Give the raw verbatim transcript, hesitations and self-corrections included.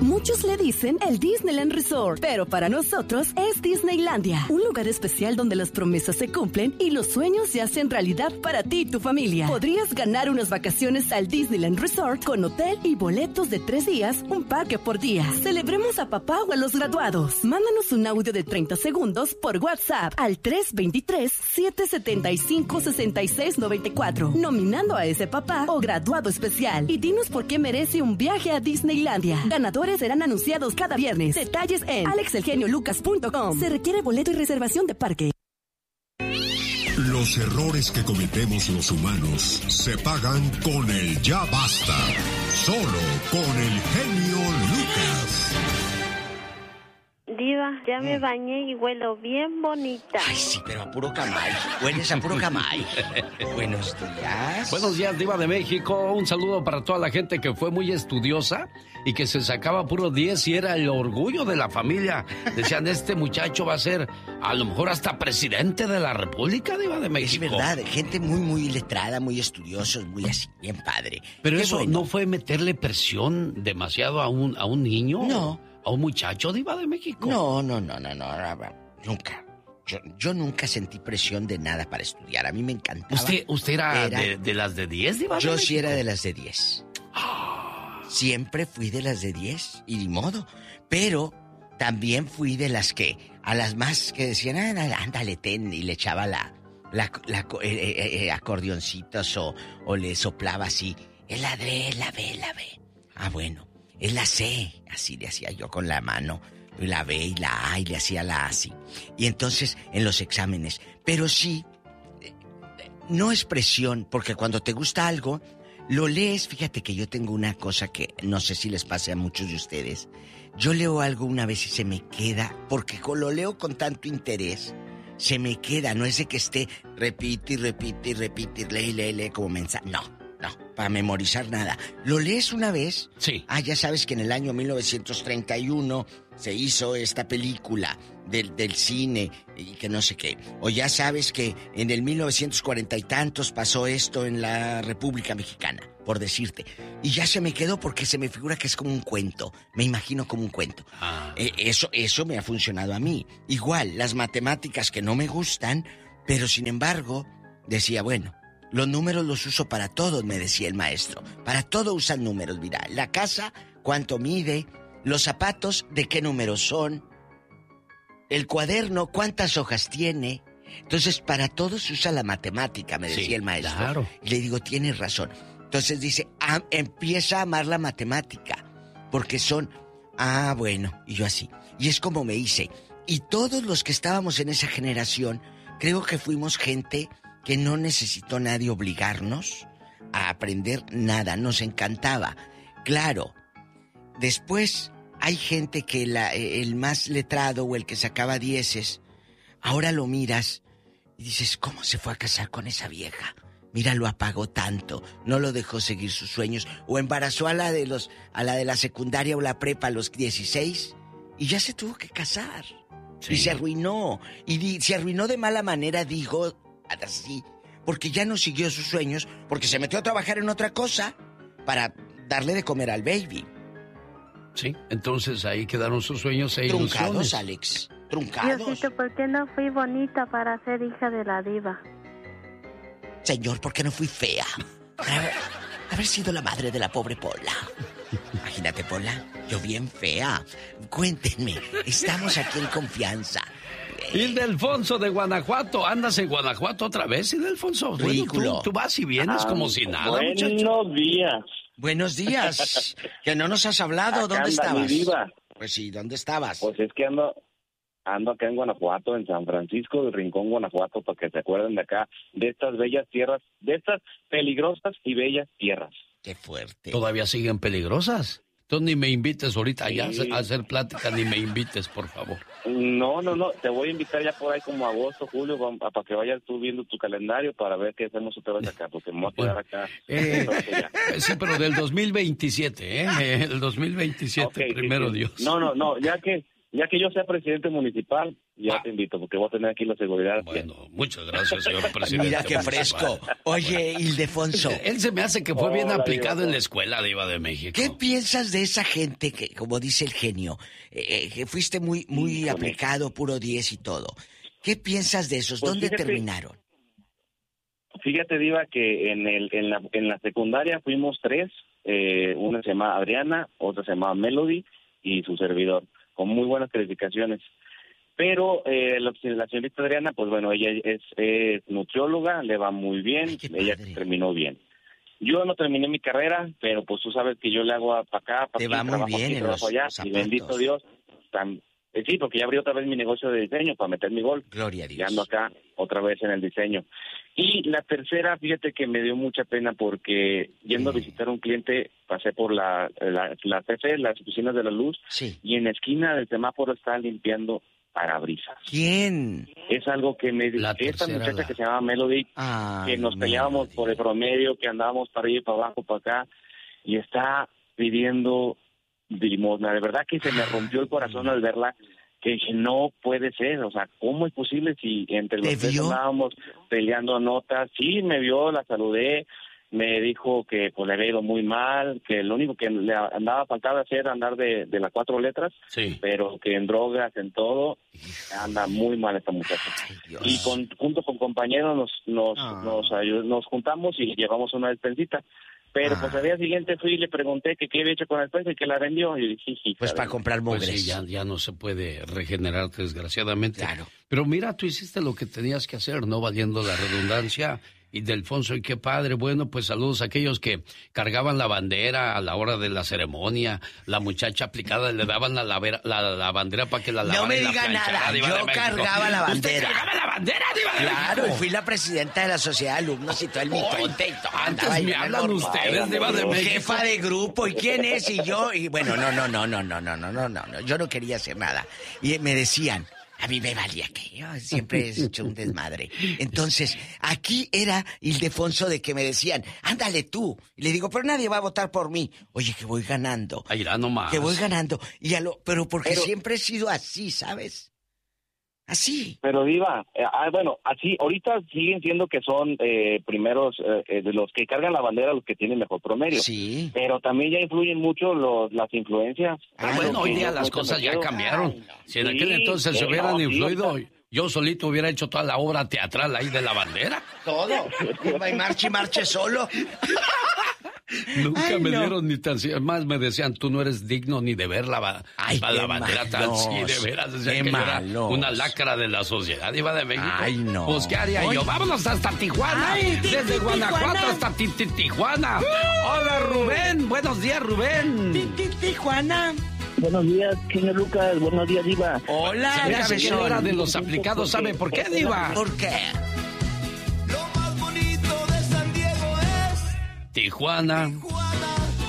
Muchos le dicen el Disneyland Resort, pero para nosotros es Disneylandia, un lugar especial donde las promesas se cumplen y los sueños se hacen realidad para ti y tu familia. Podrías ganar unas vacaciones al Disneyland Resort con hotel y boletos de tres días, un parque por día. Celebremos a papá o a los graduados. Mándanos un audio de treinta segundos por WhatsApp al tres dos tres, siete siete cinco, seis seis nueve cuatro, nominando a ese papá o graduado especial. Y dinos por qué merece un viaje a Disneylandia. Ganadores serán anunciados cada viernes. Detalles en alex el genio lucas punto com. Se requiere boleto y reservación de parque. Los errores que cometemos los humanos se pagan con el ya basta. Solo con el genio Lucas. Diva, ya me bañé y huelo bien bonita. Ay, sí, pero a puro camay. Hueles a puro camay. Buenos días. Buenos días, Diva de México. Un saludo para toda la gente que fue muy estudiosa y que se sacaba puro diez y era el orgullo de la familia. Decían, este muchacho va a ser a lo mejor hasta presidente de la República, Diva de México. Es verdad, gente muy, muy letrada, muy estudiosos, muy así, bien padre. Pero Qué eso bueno. no fue meterle presión demasiado a un, a un niño. No. ¿A un muchacho, Diva de México? No, no, no, no, no, no, nunca. Yo, yo nunca sentí presión de nada para estudiar. A mí me encantaba. ¿Usted, usted era, era de, de las de diez, Diva de Yo México? sí era de las de diez. Siempre fui de las de diez, y ni modo. Pero también fui de las que, a las más que decían, ah, ándale, ten, y le echaba la, la, la eh, eh, eh, acordeoncitos o, o le soplaba así, es la D, la B, la B. Ah, bueno. Es la C, así le hacía yo con la mano, la B y la A, y le hacía la A así. Y entonces, en los exámenes. Pero sí, no es presión, porque cuando te gusta algo, lo lees. Fíjate que yo tengo una cosa que no sé si les pase a muchos de ustedes. Yo leo algo una vez y se me queda, porque lo leo con tanto interés, se me queda. No es de que esté, repite y repite y repite, y lee, lee, lee como mensaje. No. No, para memorizar nada. ¿Lo lees una vez? Sí. Ah, ya sabes que en el año mil novecientos treinta y uno se hizo esta película del, del cine y que no sé qué. O ya sabes que en el mil novecientos cuarenta y tantos pasó esto en la República Mexicana, por decirte. Y ya se me quedó porque se me figura que es como un cuento. Me imagino como un cuento. Ah. Eh, eso, eso me ha funcionado a mí. Igual, las matemáticas que no me gustan, pero sin embargo, decía, bueno, los números los uso para todo, me decía el maestro. Para todo usan números, mira. La casa, cuánto mide. Los zapatos, de qué números son. El cuaderno, cuántas hojas tiene. Entonces, para todo se usa la matemática, me decía sí, el maestro. Claro. Y le digo, tienes razón. Entonces dice, ah, empieza a amar la matemática. Porque son, ah, bueno, y yo así. Y es como me hice. Y todos los que estábamos en esa generación, creo que fuimos gente que no necesitó nadie obligarnos a aprender nada, nos encantaba. Claro, después hay gente que la, el más letrado o el que sacaba dieces, ahora lo miras y dices, ¿cómo se fue a casar con esa vieja? Mira, lo apagó tanto, no lo dejó seguir sus sueños, o embarazó a la de los, a la de la secundaria o la prepa a los dieciséis y ya se tuvo que casar. Sí. Y se arruinó, y di, se arruinó de mala manera, digo, así, porque ya no siguió sus sueños, porque se metió a trabajar en otra cosa para darle de comer al baby. Sí, entonces ahí quedaron sus sueños e Truncados, ilusiones. Alex, truncados. Diosito, ¿por qué no fui bonita para ser hija de la diva? Señor, ¿por qué no fui fea? Haber, haber sido la madre de la pobre Pola. Imagínate, Pola, yo bien fea. Cuéntenme, estamos aquí en confianza. Ildefonso de Guanajuato, ¿andas en Guanajuato otra vez, Ildefonso? Ridículo. Bueno, tú, tú vas y vienes ah, como si nada, buenos muchacho. Buenos días. Buenos días. Que no nos has hablado. Acá ¿Dónde anda estabas? Mi diva. Pues sí, ¿dónde estabas? Pues es que ando, ando acá en Guanajuato, en San Francisco del Rincón, Guanajuato, para que se acuerden de acá, de estas bellas tierras, de estas peligrosas y bellas tierras. Qué fuerte. ¿Todavía siguen peligrosas? Tú ni me invites ahorita sí. allá a hacer plática, ni me invites, por favor. No, no, no, te voy a invitar ya por ahí como agosto, julio, para que vayas tú viendo tu calendario para ver qué hacemos otra vez acá, porque me voy a quedar acá. Eh, sí, pero del dos mil veintisiete, ¿eh? El dos mil veintisiete, okay, primero sí, sí. Dios. No, no, no, ya que Ya que yo sea presidente municipal, ya ah. te invito, porque voy a tener aquí la seguridad. Bueno, muchas gracias, señor presidente. Mira qué fresco. Oye, Ildefonso. Él se me hace que fue bien Hola, aplicado Diva. En la escuela, Diva de México. ¿Qué piensas de esa gente que, como dice el genio, eh, que fuiste muy, muy sí, aplicado, puro diez y todo? ¿Qué piensas de esos? Pues ¿Dónde fíjate, terminaron? Fíjate, Diva, que en, el, en, la, en la secundaria fuimos tres. Eh, una se llama Adriana, otra se llama Melody y su servidor, con muy buenas calificaciones. Pero eh, la, la señorita Adriana, pues bueno, ella es, es nutrióloga, le va muy bien, Ay, ella terminó bien. Yo no terminé mi carrera, pero pues tú sabes que yo le hago para acá, para Te va muy bien aquí, en los allá, y bendito Dios, tan, eh, sí, porque ya abrí otra vez mi negocio de diseño para meter mi gol. Gloria a Dios. Y ando acá otra vez en el diseño. Y la tercera, fíjate que me dio mucha pena porque yendo sí. a visitar a un cliente, pasé por la, la, la T C, las oficinas de la luz, sí. y en la esquina del semáforo está limpiando parabrisas. ¿Quién? Es algo que me dice esta muchacha la... que se llama Melody, Ay, que nos peleábamos Melody. Por el promedio, que andábamos para arriba y para abajo, para acá, y está pidiendo limosna. De verdad que se me rompió el corazón al verla, que dije, no puede ser, o sea, ¿cómo es posible si entre los tres andábamos peleando notas? Sí, me vio, la saludé, me dijo que pues le había ido muy mal, que lo único que le andaba faltaba hacer andar de, de las cuatro letras, sí. pero que en drogas, en todo, anda muy mal esta muchacha. Ay, y con, junto con compañeros nos nos, ah. nos nos juntamos y llevamos una despensita. Pero ah. pues al día siguiente fui y le pregunté que qué había hecho con la despensa y que la vendió. Y dije, sí, sí. Pues para comprar mugres. Pues sí, ya, ya no se puede regenerar, desgraciadamente. Claro. Pero mira, tú hiciste lo que tenías que hacer, no valiendo la redundancia. Y Delfonso, y qué padre. Bueno, pues saludos a aquellos que cargaban la bandera a la hora de la ceremonia. La muchacha aplicada le daban la, la, la, la bandera para que la lavara. No me diga nada, yo cargaba la bandera. ¿Usted cargaba la bandera, Diva de Claro, México? y fui la presidenta de la sociedad de alumnos y todo el mitote y todo. Antes me hablan ustedes, Diva de México. Jefa de grupo, ¿y quién es? Y yo, y bueno, no, no, no, no, no, no, no, no, no, yo no quería hacer nada. Y me decían, a mí me valía que yo siempre he hecho un desmadre. Entonces, aquí era Ildefonso de que me decían, ándale tú. Y le digo, pero nadie va a votar por mí. Oye, que voy ganando. Ahí irá nomás. Que voy ganando. Y a lo, pero porque pero, siempre he sido así, ¿sabes? Así. Pero Diva, eh, ah, bueno, así, ahorita siguen siendo que son eh, primeros eh, de los que cargan la bandera los que tienen mejor promedio. Sí. Pero también ya influyen mucho los, las influencias. Ah, bueno, hoy día las cosas ya cambiaron. Ay, no. Si en sí, aquel entonces se hubieran no, influido, sí, yo solito hubiera hecho toda la obra teatral ahí de la bandera. Todo. Y marche y marche solo. Nunca Ay, me no. dieron ni tan... Más me decían, tú no eres digno ni de ver la, Ay, la, la bandera tan... Sí, de veras. Decían que era una lacra de la sociedad, Diva de México. Ay, no. Pues, ¿qué haría Oye. yo? Vámonos hasta Tijuana. Ay, Desde ti, Guanajuato Tijuana. hasta ti, ti, Tijuana. Uh. Hola, Rubén. Buenos días, Rubén. Ti, ti, Tijuana. Buenos días, señor Lucas. Buenos días, Diva. Hola, Se mira que era de los aplicados. ¿Sabe por qué, Diva? ¿Por qué? Tijuana,